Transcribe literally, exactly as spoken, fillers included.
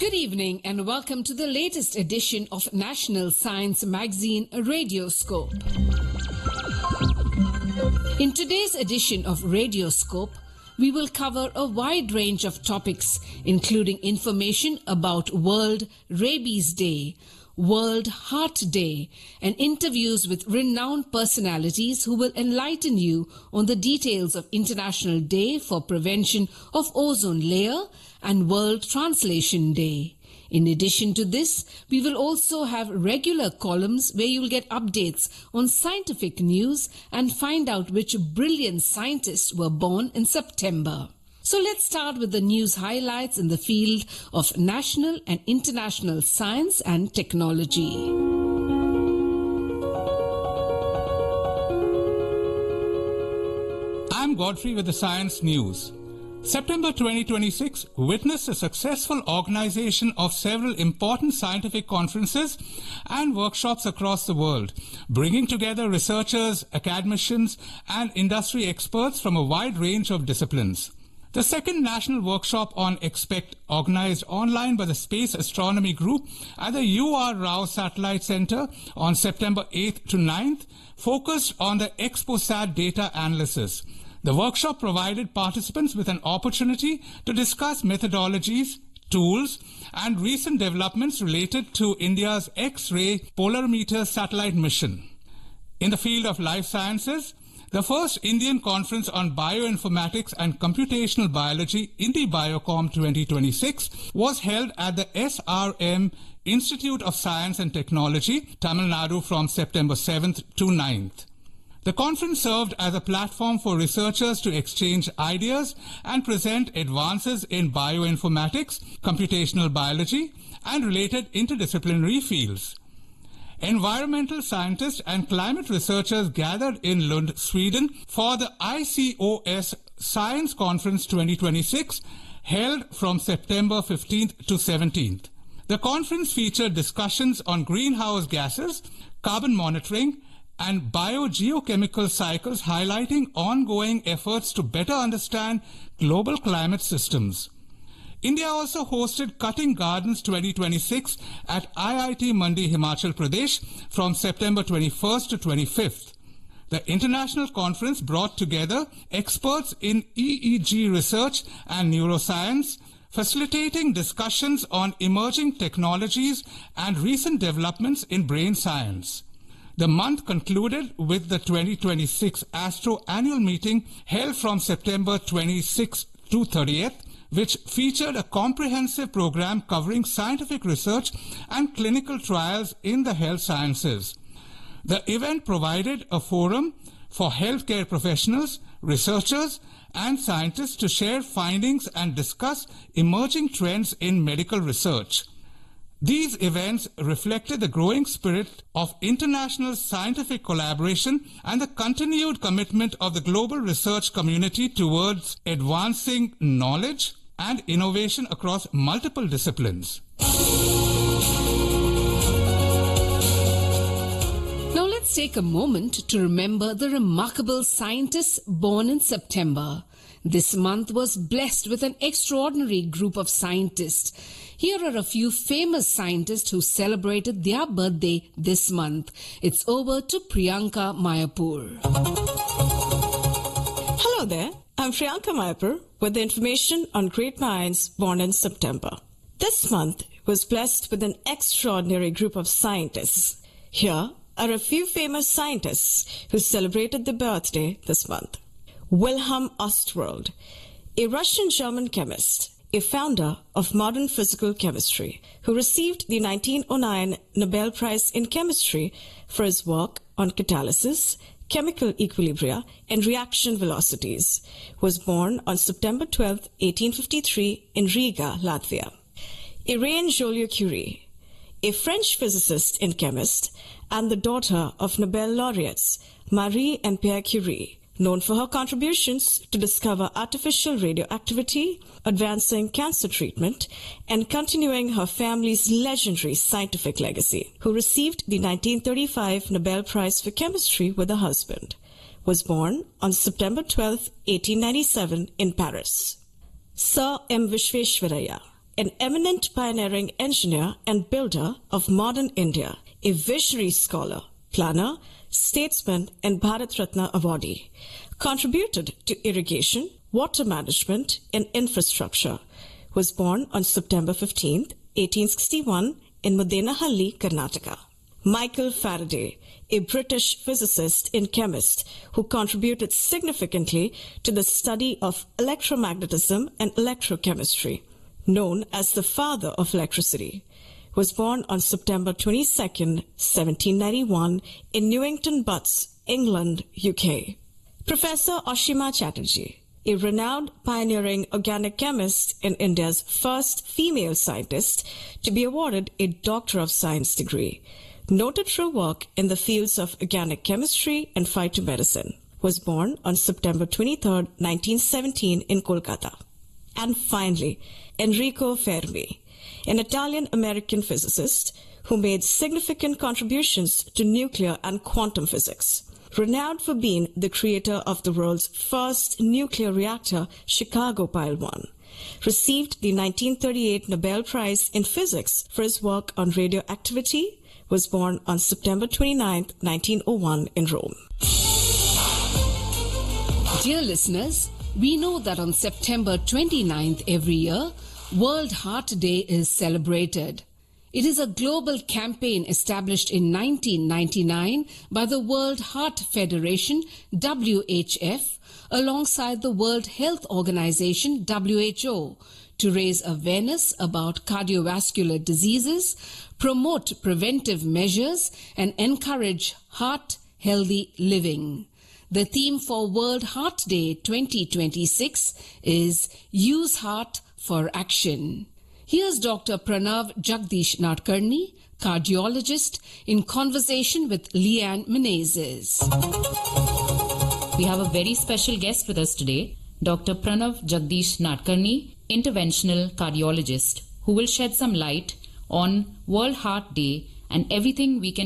Good evening and welcome to the latest edition of National Science Magazine Radioscope. In today's edition of Radioscope, we will cover a wide range of topics, including information about World Rabies Day, World Heart Day, and interviews with renowned personalities who will enlighten you on the details of International Day for Prevention of Ozone Layer and World Translation Day. In addition to this, we will also have regular columns where you will get updates on scientific news and find out which brilliant scientists were born in September. So let's start with the news highlights in the field of national and international science and technology. I'm Godfrey with the Science News. September twenty twenty-six witnessed a successful organization of several important scientific conferences and workshops across the world, bringing together researchers, academicians, and industry experts from a wide range of disciplines. The second National Workshop on Expect, organized online by the Space Astronomy Group at the U R Rao Satellite Center on September eighth to ninth, focused on the ExpoSat data analysis. The workshop provided participants with an opportunity to discuss methodologies, tools, and recent developments related to India's X-ray polarimeter satellite mission. In the field of life sciences, the first Indian Conference on Bioinformatics and Computational Biology, INDIBIOCOM twenty twenty-six, was held at the S R M Institute of Science and Technology, Tamil Nadu, from September seventh to ninth. The conference served as a platform for researchers to exchange ideas and present advances in bioinformatics, computational biology, and related interdisciplinary fields. Environmental scientists and climate researchers gathered in Lund, Sweden for the I C O S Science Conference twenty twenty-six, held from September fifteenth to seventeenth. The conference featured discussions on greenhouse gases, carbon monitoring, and biogeochemical cycles, highlighting ongoing efforts to better understand global climate systems. India also hosted Cutting Gardens twenty twenty-six at I I T Mandi, Himachal Pradesh from September twenty-first to twenty-fifth. The international conference brought together experts in E E G research and neuroscience, facilitating discussions on emerging technologies and recent developments in brain science. The month concluded with the twenty twenty-six Astro Annual Meeting held from September twenty-sixth to thirtieth, which featured a comprehensive program covering scientific research and clinical trials in the health sciences. The event provided a forum for healthcare professionals, researchers, and scientists to share findings and discuss emerging trends in medical research. These events reflected the growing spirit of international scientific collaboration and the continued commitment of the global research community towards advancing knowledge and innovation across multiple disciplines. Now let's take a moment to remember the remarkable scientists born in September. This month was blessed with an extraordinary group of scientists. Here are a few famous scientists who celebrated their birthday this month. It's over to Priyanka Mayapur. Hello there, I'm Priyanka Mayapur with the information on great minds born in September. This month was blessed with an extraordinary group of scientists. Here are a few famous scientists who celebrated their birthday this month. Wilhelm Ostwald, a Russian-German chemist, a founder of modern physical chemistry, who received the nineteen oh nine Nobel Prize in Chemistry for his work on catalysis, chemical equilibria, and reaction velocities, was born on September twelfth, eighteen fifty-three in Riga, Latvia. Irene Joliot-Curie, a French physicist and chemist, and the daughter of Nobel laureates Marie and Pierre Curie, known for her contributions to discover artificial radioactivity, advancing cancer treatment, and continuing her family's legendary scientific legacy, who received the nineteen thirty-five Nobel Prize for Chemistry with her husband, was born on September twelfth, eighteen ninety-seven in Paris. Sir M. Vishveshwaraya, an eminent pioneering engineer and builder of modern India, a visionary scholar, planner, statesman, and Bharat Ratna awardee, contributed to irrigation, water management, and infrastructure, was born on September fifteenth, eighteen sixty-one in Mudenahalli, Karnataka. Michael Faraday, a British physicist and chemist who contributed significantly to the study of electromagnetism and electrochemistry, known as the father of electricity, was born on September twenty-second, seventeen ninety-one in Newington Butts, England, U K. Professor Ashima Chatterjee, a renowned pioneering organic chemist and India's first female scientist to be awarded a Doctor of Science degree, noted for work in the fields of organic chemistry and phytomedicine, was born on September twenty-third, nineteen seventeen in Kolkata. And finally, Enrico Fermi, an Italian-American physicist who made significant contributions to nuclear and quantum physics, renowned for being the creator of the world's first nuclear reactor, Chicago Pile one, received the nineteen thirty-eight Nobel Prize in Physics for his work on radioactivity, was born on September twenty-ninth, nineteen oh one in Rome. Dear listeners, we know that on September twenty-ninth every year, World Heart Day is celebrated. It is a global campaign established in nineteen ninety-nine by the World Heart Federation, W H F, alongside the World Health Organization, W H O, to raise awareness about cardiovascular diseases, promote preventive measures, and encourage heart-healthy living. The theme for World Heart Day twenty twenty-six is Use Heart for Action. Here's Doctor Pranav Jagdish Nadkarni, cardiologist, in conversation with Leanne Menezes. We have a very special guest with us today, Doctor Pranav Jagdish Nadkarni, interventional cardiologist, who will shed some light on World Heart Day and everything we can